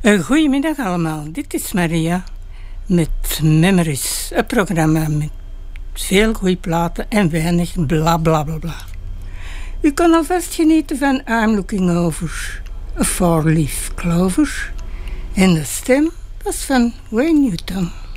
Goedemiddag allemaal, dit is Maria met Memories, een programma met veel goede platen en weinig bla bla bla bla. U kan alvast genieten van I'm Looking Over a Four-Leaf Clover en de stem was van Wayne Newton.